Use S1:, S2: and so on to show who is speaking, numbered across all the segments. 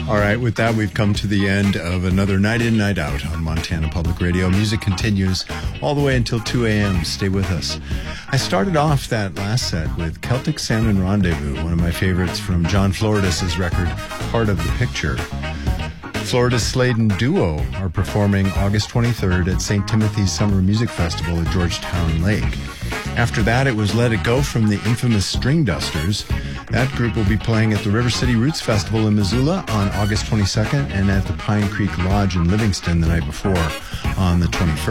S1: All right, with that, we've come to the end of another Night In, Night Out on Montana Public Radio. Music continues all the way until 2 a.m. Stay with us. I started off that last set with Celtic Salmon Rendezvous, one of my favorites from John Floridis' record, Part of the Picture. Floridis Sladen Duo are performing August 23rd at St. Timothy's Summer Music Festival at Georgetown Lake. After that, it was Let It Go from the infamous String Dusters. That group will be playing at the River City Roots Festival in Missoula on August 22nd and at the Pine Creek Lodge in Livingston the night before on the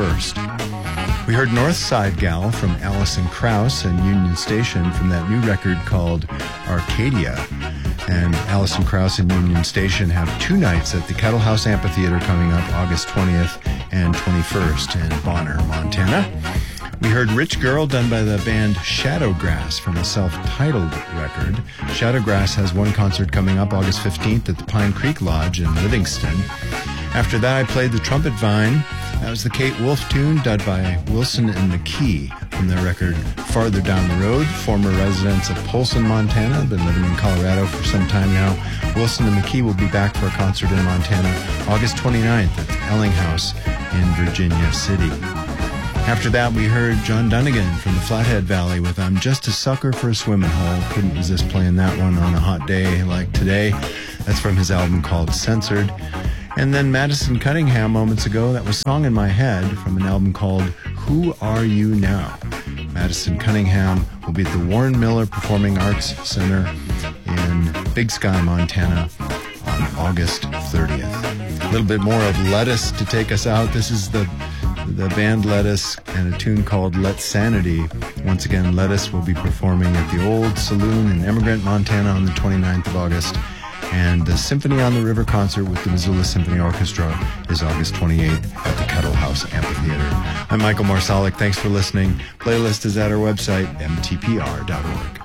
S1: 21st. We heard Northside Gal from Alison Krauss and Union Station from that new record called Arcadia. And Alison Krauss and Union Station have two nights at the Kettle House Amphitheater coming up August 20th and 21st in Bonner, Montana. We heard Rich Girl done by the band Shadowgrass from a self-titled record. Shadowgrass has one concert coming up August 15th at the Pine Creek Lodge in Livingston. After that, I played the Trumpet Vine. That was the Kate Wolf tune done by Wilson and McKee from their record Farther Down the Road. Former residents of Polson, Montana, been living in Colorado for some time now. Wilson and McKee will be back for a concert in Montana August 29th at the Elling House in Virginia City. After that, we heard John Dunnigan from the Flathead Valley with I'm Just a Sucker for a Swimming Hole. Couldn't resist playing that one on a hot day like today. That's from his album called Censored. And then Madison Cunningham moments ago, that was Song in My Head from an album called Who Are You Now? Madison Cunningham will be at the Warren Miller Performing Arts Center in Big Sky, Montana on August 30th. A little bit more of Lettuce to take us out. This is the band Lettuce and a tune called Let Sanity. Once again, Lettuce will be performing at the Old Saloon in Emigrant, Montana on the 29th of August. And the Symphony on the River concert with the Missoula Symphony Orchestra is August 28th at the Kettle House Amphitheater. I'm Michael Marsalic. Thanks for listening. Playlist is at our website, mtpr.org.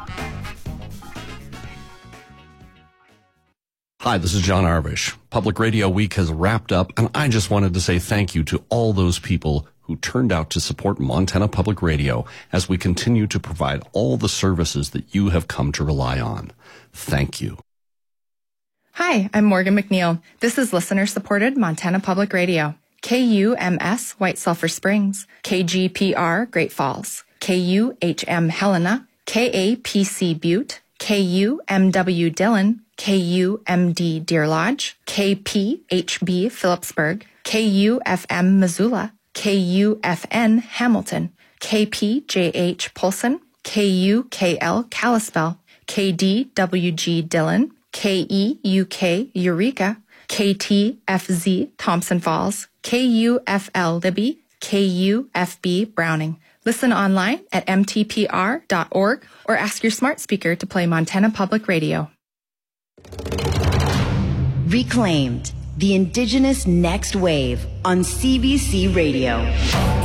S2: Hi, this is John Arvish. Public Radio Week has wrapped up, and I just wanted to say thank you to all those people who turned out to support Montana Public Radio as we continue to provide all the services that you have come to rely on. Thank you.
S3: Hi, I'm Morgan McNeil. This is listener-supported Montana Public Radio. KUMS White Sulphur Springs, KGPR Great Falls, KUHM Helena, KAPC Butte, KUMW Dillon, KUMD Deer Lodge, KPHB Phillipsburg, KUFM Missoula, KUFN Hamilton, KPJH Polson, KUKL Kalispell, KDWG Dillon, KEUK Eureka, KTFZ Thompson Falls, KUFL Libby, KUFB Browning. Listen online at mtpr.org or ask your smart speaker to play Montana Public Radio.
S4: Reclaimed, the Indigenous Next Wave on CBC Radio.